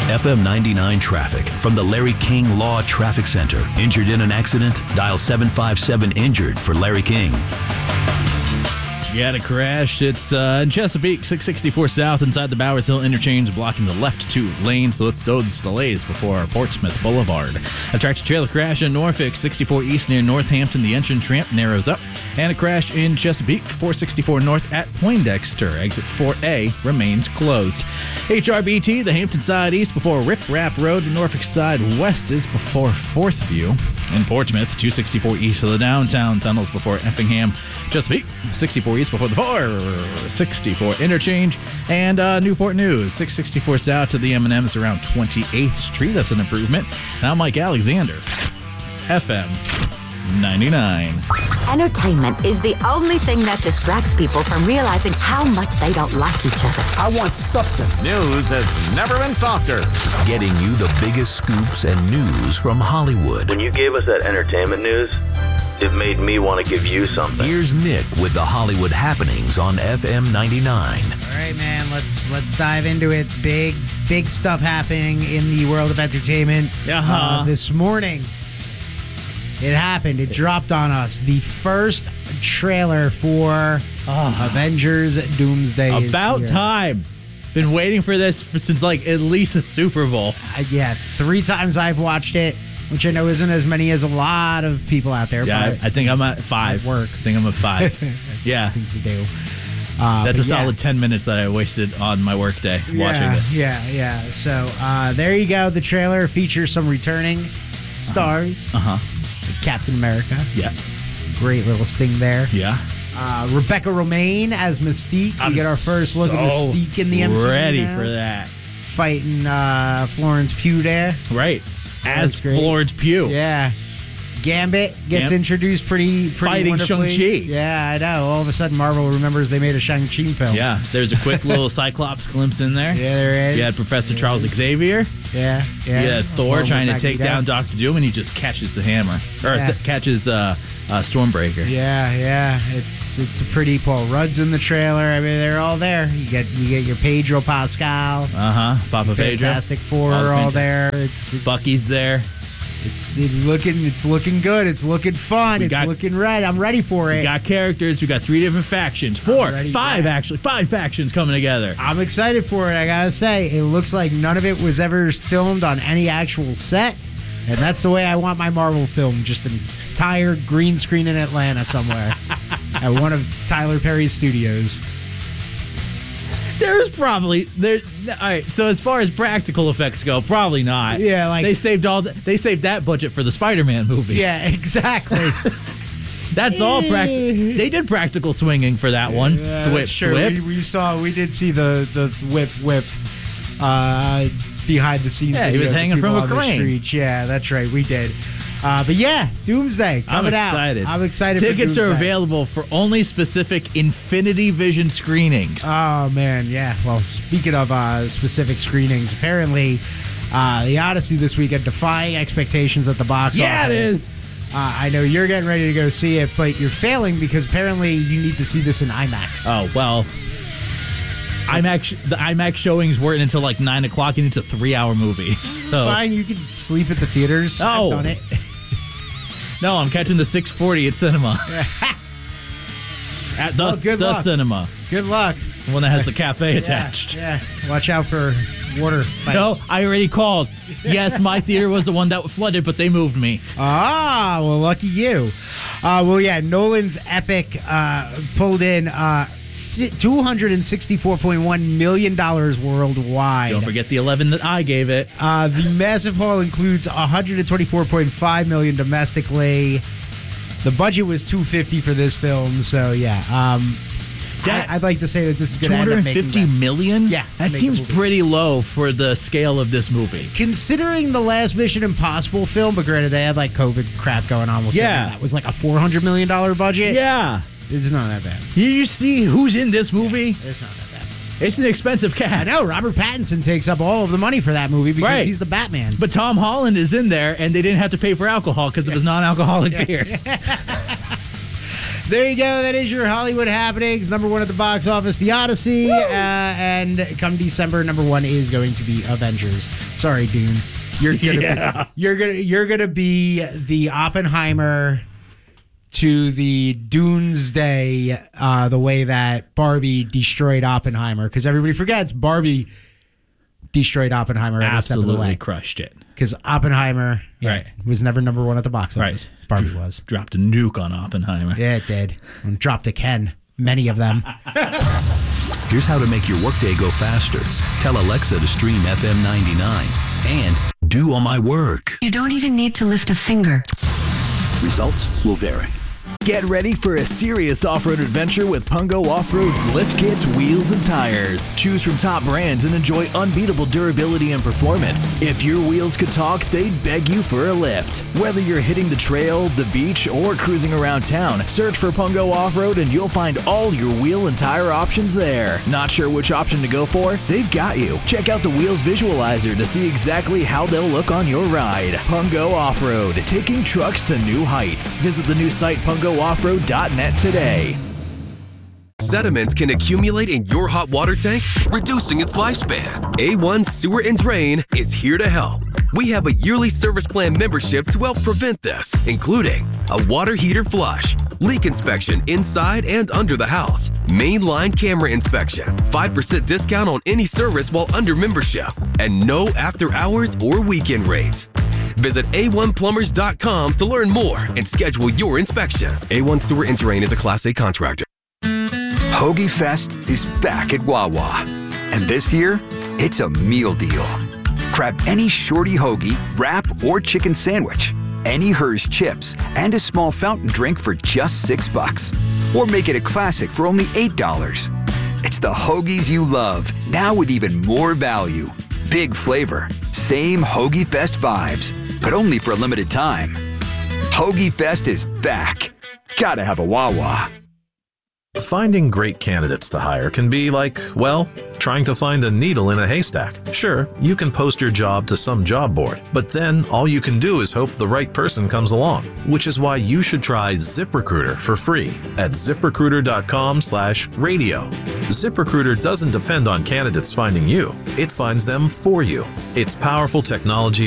FM 99 traffic from the Larry King Law Traffic Center. Injured in an accident? Dial 757-INJURED for Larry King. You had a crash. It's in Chesapeake, 664 South, inside the Bowers Hill interchange, blocking the left two lanes with those delays before Portsmouth Boulevard. A tractor-trailer crash in Norfolk, 64 East near Northampton. The entrance ramp narrows up. And a crash in Chesapeake, 464 North at Poindexter. Exit 4A remains closed. HRBT, the Hampton side east before Rip Rap Road. The Norfolk side west is before Fourth View. In Portsmouth, 264 east of the downtown tunnels before Effingham. Chesapeake, 64 east before the 464 interchange. And Newport News, 664 south to the M&M's around 28th Street. That's an improvement. Now Mike Alexander, FM 99. Entertainment is the only thing that distracts people from realizing how much they don't like each other. I want substance. News has never been softer. Getting you the biggest scoops and news from Hollywood. When you gave us that entertainment news, it made me want to give you something. Here's Nick with the Hollywood happenings on FM 99. All right, man, let's dive into it. Big stuff happening in the world of entertainment. This morning, it happened. It dropped on us. The first trailer for Avengers Doomsday About is here. time. Been waiting for this since like at least the Super Bowl. 3 times I've watched it, which I know isn't as many as a lot of people out there. Yeah, but I think I'm at 5. At work. I think I'm at 5. That's yeah. things to do. That's a solid 10 minutes that I wasted on my workday watching this. Yeah. So there you go. The trailer features some returning stars. Captain America. Yeah. Great little sting there. Yeah. Rebecca Romaine as Mystique. We get our first look at Mystique in the MCU. Ready now. for that. Fighting Florence Pugh there. Right. As Florence Pugh. Yeah. Gambit gets introduced pretty fighting wonderfully. Shang-Chi. Yeah, I know. All of a sudden, Marvel remembers they made a Shang-Chi film. Yeah, there's a quick little Cyclops glimpse in there. Yeah, there is. You had Professor Charles Xavier. Yeah. You had Thor trying to take down Magneto. Dr. Doom, and he just catches the hammer. Or catches Stormbreaker. Yeah. It's a pretty. Paul Rudd's in the trailer. I mean, they're all there. You get your Pedro Pascal. Papa Pedro. Fantastic Four are all there. It's Bucky's there. It's looking good. It's looking fun. It's looking right. I'm ready for it. We got characters. We got 3 different factions. 4, 5 actually. 5 factions coming together. I'm excited for it. I gotta say, it looks like none of it was ever filmed on any actual set, and that's the way I want my Marvel film. Just an entire green screen in Atlanta somewhere at one of Tyler Perry's studios. There's probably there. All right. So as far as practical effects go, probably not. Yeah, like they saved that budget for the Spider-Man movie. Yeah, exactly. That's all practical. They did practical swinging for that one. Yeah, Whip. We did see the whip behind the scenes. Yeah, he was hanging from a crane. Yeah, that's right. We did. But yeah, Doomsday coming out. I'm excited. Tickets for are available for only specific Infinity Vision screenings. Oh man, yeah. Well, speaking of specific screenings, apparently the Odyssey this weekend defying expectations at the box office. Yeah, it is. I know you're getting ready to go see it, but you're failing because apparently you need to see this in IMAX. Oh well. The IMAX showings weren't until like 9 o'clock, and it's a 3-hour movie. So. Fine, you can sleep at the theaters. Oh. I've done it. No, I'm catching the 640 at cinema. At the cinema. Good luck. The one that has the cafe attached. Yeah. Watch out for water fights. No, I already called. Yes, my theater was the one that flooded, but they moved me. Ah, well, lucky you. Nolan's Epic pulled in $264.1 million worldwide. Don't forget the 11 that I gave it. The massive haul includes $124.5 million domestically. The budget was $250 for this film, so yeah. I'd like to say that this is going to end up making $250 million? Yeah. That seems pretty low for the scale of this movie. Considering the last Mission Impossible film, but granted, they had like COVID crap going on with it. That was like a $400 million budget. Yeah. It's not that bad. You see who's in this movie? Yeah, it's not that bad. It's an expensive cast. I know. Robert Pattinson takes up all of the money for that movie because he's the Batman. But Tom Holland is in there, and they didn't have to pay for alcohol because of his non-alcoholic beer. There you go. That is your Hollywood happenings. Number one at the box office, The Odyssey. And come December, number one is going to be Avengers. Sorry, Dune. You're gonna be the Oppenheimer to the Doomsday, the way that Barbie destroyed Oppenheimer. Because everybody forgets Barbie destroyed Oppenheimer. Absolutely crushed it. Because Oppenheimer was never number one at the box office. Right. Barbie was. Dropped a nuke on Oppenheimer. Yeah, it did. And dropped a Ken. Many of them. Here's how to make your workday go faster. Tell Alexa to stream FM 99 and do all my work. You don't even need to lift a finger. Results will vary. Get ready for a serious off-road adventure with Pungo Off-Road's lift kits, wheels, and tires. Choose from top brands and enjoy unbeatable durability and performance. If your wheels could talk, they'd beg you for a lift. Whether you're hitting the trail, the beach, or cruising around town, search for Pungo Off-Road and you'll find all your wheel and tire options there. Not sure which option to go for? They've got you. Check out the Wheels Visualizer to see exactly how they'll look on your ride. Pungo Off-Road, taking trucks to new heights. Visit the new site pungo.offroad.net today. Sediment can accumulate in your hot water tank, reducing its lifespan. A1 Sewer and Drain is here to help. We have a yearly service plan membership to help prevent this, including a water heater flush, leak inspection inside and under the house, mainline camera inspection, 5% discount on any service while under membership, and no after hours or weekend rates. Visit a1plumbers.com to learn more and schedule your inspection. A1 Sewer and Drain is a Class A contractor. Hoagie Fest is back at Wawa. And this year, it's a meal deal. Grab any shorty hoagie, wrap, or chicken sandwich, any Hers chips, and a small fountain drink for just $6. Or make it a classic for only $8. It's the hoagies you love, now with even more value. Big flavor, same Hoagie Fest vibes, but only for a limited time. Hoagie Fest is back. Gotta have a Wawa. Finding great candidates to hire can be like, well, trying to find a needle in a haystack. Sure, you can post your job to some job board, but then all you can do is hope the right person comes along, which is why you should try ZipRecruiter for free at ZipRecruiter.com/radio. ZipRecruiter doesn't depend on candidates finding you. It finds them for you. Its powerful technology